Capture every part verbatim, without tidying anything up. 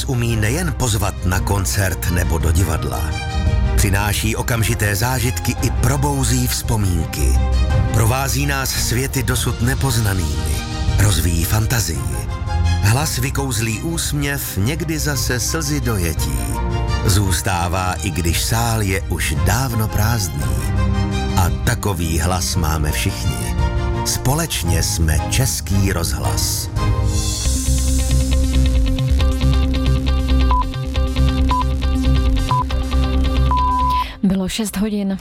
umí nejen pozvat na koncert nebo do divadla. Přináší okamžité zážitky i probouzí vzpomínky. Provází nás světy dosud nepoznanými. Rozvíjí fantazii. Hlas vykouzlí úsměv, někdy zase slzy dojetí. Zůstává, i když sál je už dávno prázdný. A takový hlas máme všichni. Společně jsme Český rozhlas. Bylo šest hodin.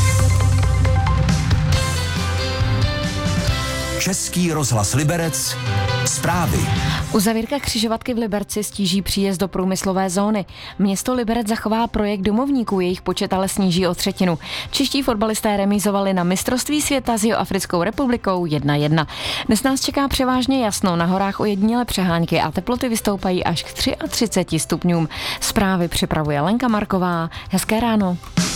Český rozhlas Liberec. Zprávy. Uzavírka křižovatky v Liberci stíží příjezd do průmyslové zóny. Město Liberec zachová projekt domovníků, jejich počet ale sníží o třetinu. Čeští fotbalisté remízovali na mistrovství světa s Jihoafrickou republikou jedna jedna. Dnes nás čeká převážně jasno, na horách ojedinělé přehánky a teploty vystoupají až k třiatřiceti třemi stupňům. Zprávy připravuje Lenka Marková. Hezké ráno.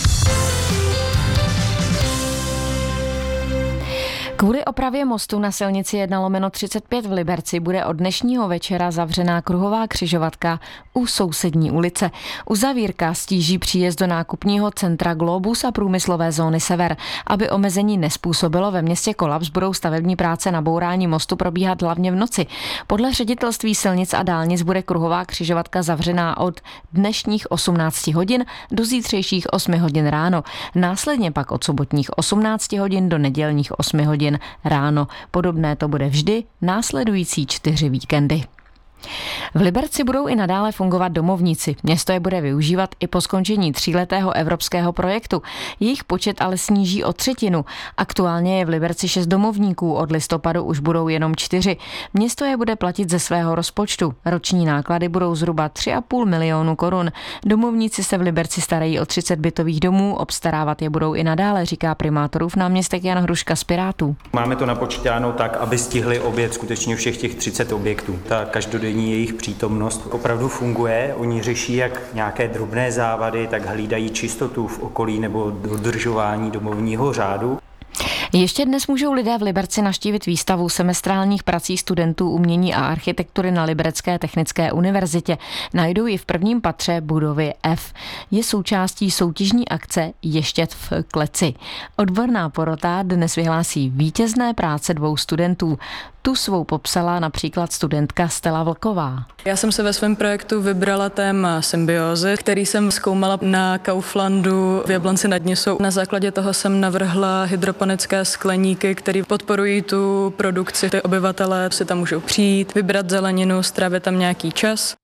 Kvůli opravě mostu na silnici jedna lomeno třicet pět v Liberci bude od dnešního večera zavřená kruhová křižovatka u sousední ulice. Uzavírka stíží příjezd do nákupního centra Globus a průmyslové zóny Sever. Aby omezení nespůsobilo ve městě kolaps, budou stavební práce na bourání mostu probíhat hlavně v noci. Podle ředitelství silnic a dálnic bude kruhová křižovatka zavřená od dnešních osmnácti hodin do zítřejších osmi hodin ráno. Následně pak od sobotních osmnácti hodin do nedělních osmi hodin ráno. Podobné to bude vždy následující čtyři víkendy. V Liberci budou i nadále fungovat domovníci. Město je bude využívat i po skončení tříletého evropského projektu. Jejich počet ale sníží o třetinu. Aktuálně je v Liberci šest domovníků, od listopadu už budou jenom čtyři. Město je bude platit ze svého rozpočtu. Roční náklady budou zhruba tři a půl milionu korun. Domovníci se v Liberci starají o třicet bytových domů, obstarávat je budou i nadále, říká primátorův náměstek Jan Hruška z Pirátů. Máme to napočítáno tak, aby stihli obět skutečně všech těch třicet objektů. Ta každodenní jejich přítomnost opravdu funguje. Oni řeší jak nějaké drobné závady, tak hlídají čistotu v okolí nebo dodržování domovního řádu. Ještě dnes můžou lidé v Liberci navštívit výstavu semestrálních prací studentů umění a architektury na Liberecké technické univerzitě. Najdou ji v prvním patře budovy F. Je součástí soutěžní akce Ještět v kleci. Odborná porota dnes vyhlásí vítězné práce dvou studentů. Tu svou popsala například studentka Stella Vlková. Já jsem se ve svém projektu vybrala téma symbiózy, který jsem zkoumala na Kauflandu v Jablonci nad Nisou. Na základě toho jsem navrhla hydroponické skleníky, které podporují tu produkci. Ty obyvatelé si tam můžou přijít, vybrat zeleninu, strávit tam nějaký čas.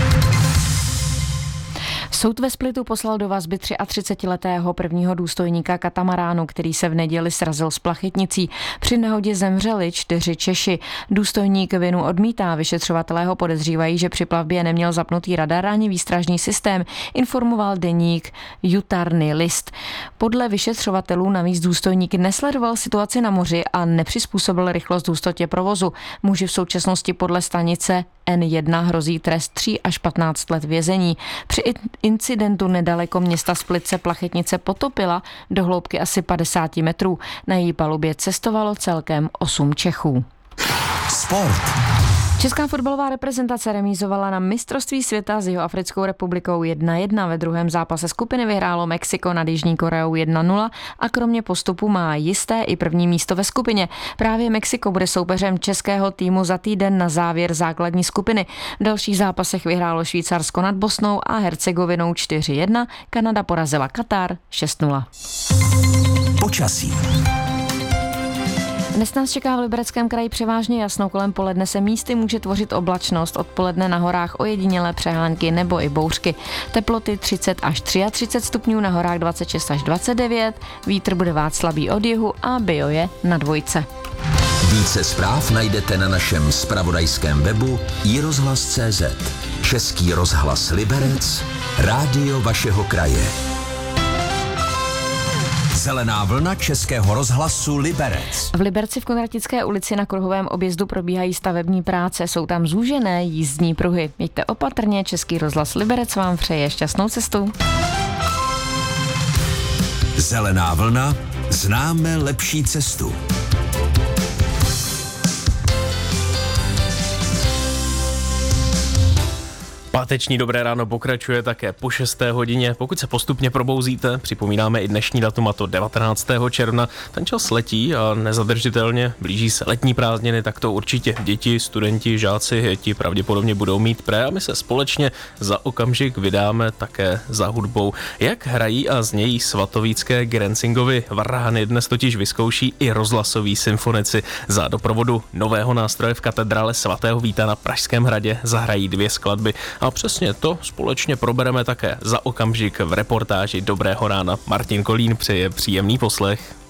Soud ve Splitu poslal do vazby třiatřicetiletého prvního důstojníka katamaránu, který se v neděli srazil s plachetnicí. Při nehodě zemřeli čtyři Češi. Důstojník vinu odmítá, vyšetřovatelé ho podezřívají, že při plavbě neměl zapnutý radar ani výstražný systém, informoval deník Jutarný list. Podle vyšetřovatelů navíc důstojník nesledoval situaci na moři a nepřizpůsobil rychlost hustotě provozu. Muži v současnosti podle stanice N jedna hrozí trest tří až patnáct let vězení. Při incidentu nedaleko města Split se plachetnice potopila do hloubky asi padesát metrů. Na její palubě cestovalo celkem osm Čechů. Sport. Česká fotbalová reprezentace remízovala na mistrovství světa s Jihoafrickou republikou jedna jedna. Ve druhém zápase skupiny vyhrálo Mexiko nad Jižní Koreou jedna nula a kromě postupu má jisté i první místo ve skupině. Právě Mexiko bude soupeřem českého týmu za týden na závěr základní skupiny. V dalších zápasech vyhrálo Švýcarsko nad Bosnou a Hercegovinou čtyři jedna. Kanada porazila Katar šest nula. Počasí. Dnes nás čeká v Libereckém kraji převážně jasno, kolem poledne se místy může tvořit oblačnost, odpoledne na horách ojedinělé přehánky nebo i bouřky. Teploty třicet až třiatřicet stupňů, na horách dvacet šest až dvacet devět, vítr bude vát slabý od jihu a bio je na dvojce. Více zpráv najdete na našem zpravodajském webu i rozhlas tečka cé zet. Český rozhlas Liberec, rádio vašeho kraje. Zelená vlna Českého rozhlasu Liberec. V Liberci v Konratické ulici na kruhovém objezdu probíhají stavební práce, jsou tam zúžené jízdní pruhy. Jeďte opatrně, Český rozhlas Liberec vám přeje šťastnou cestu. Zelená vlna, známe lepší cestu. Páteční Dobré ráno pokračuje také po šesté hodině. Pokud se postupně probouzíte, připomínáme i dnešní datum, a to devatenáctého června. Ten čas letí a nezadržitelně blíží se letní prázdniny, tak to určitě děti, studenti, žáci, ti pravděpodobně budou mít pré a my se společně za okamžik vydáme také za hudbou. Jak hrají a znějí svatovícké Grenzingovy varhany, dnes totiž vyzkouší i rozhlasoví symfonici. Za doprovodu nového nástroje v katedrále svatého Víta na Pražském hradě zahrají dvě skladby. A přesně to společně probereme také za okamžik v reportáži Dobrého rána. Martin Kolín přeje příjemný poslech.